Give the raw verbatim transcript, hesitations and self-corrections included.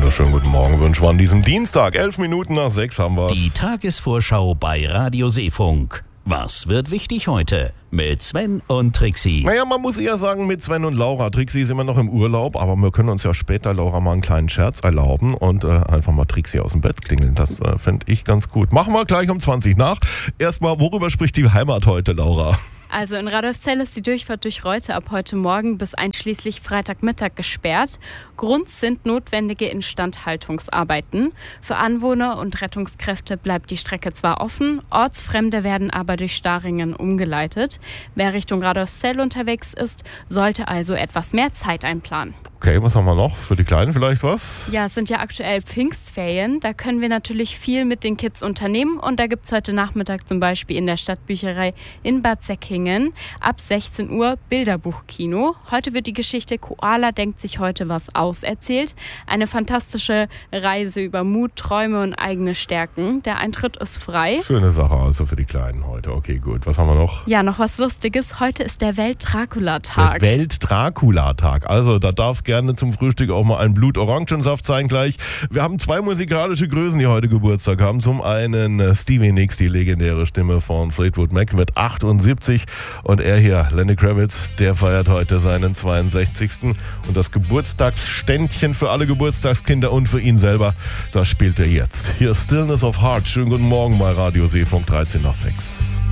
wunderschönen guten Morgen wünschen wir an diesem Dienstag. Elf Minuten nach sechs haben wir es. Die Tagesvorschau bei Radio Seefunk. Was wird wichtig heute? Mit Sven und Trixie. Naja, man muss eher sagen mit Sven und Laura. Trixie ist immer noch im Urlaub, aber wir können uns ja später, Laura, mal einen kleinen Scherz erlauben und äh, einfach mal Trixie aus dem Bett klingeln. Das äh, fände ich ganz gut. Machen wir gleich um zwanzig nach. Erstmal, worüber spricht die Heimat heute, Laura? Also in Radolfzell ist die Durchfahrt durch Reute ab heute Morgen bis einschließlich Freitagmittag gesperrt. Grund sind notwendige Instandhaltungsarbeiten. Für Anwohner und Rettungskräfte bleibt die Strecke zwar offen, Ortsfremde werden aber durch Staringen umgeleitet. Wer Richtung Radolfzell unterwegs ist, sollte also etwas mehr Zeit einplanen. Okay, was haben wir noch? Für die Kleinen vielleicht was? Ja, es sind ja aktuell Pfingstferien. Da können wir natürlich viel mit den Kids unternehmen. Und da gibt es heute Nachmittag zum Beispiel in der Stadtbücherei in Bad Säckingen ab sechzehn Uhr Bilderbuchkino. Heute wird die Geschichte Koala denkt sich heute was aus erzählt. Eine fantastische Reise über Mut, Träume und eigene Stärken. Der Eintritt ist frei. Schöne Sache also für die Kleinen heute. Okay, gut. Was haben wir noch? Ja, noch was Lustiges. Heute ist der Welt-Dracula-Tag. Der Welt-Dracula-Tag. Also da darf es gerne zum Frühstück auch mal einen Blut-Orangensaft sein gleich. Wir haben zwei musikalische Größen, die heute Geburtstag haben. Zum einen Stevie Nicks, die legendäre Stimme von Fleetwood Mac mit achtundsiebzig. Und er hier, Lenny Kravitz, der feiert heute seinen zweiundsechzigsten Und das Geburtstagsständchen für alle Geburtstagskinder und für ihn selber, das spielt er jetzt. Hier ist Stillness of Heart. Schönen guten Morgen bei Radio Seefunk dreizehn nach sechs.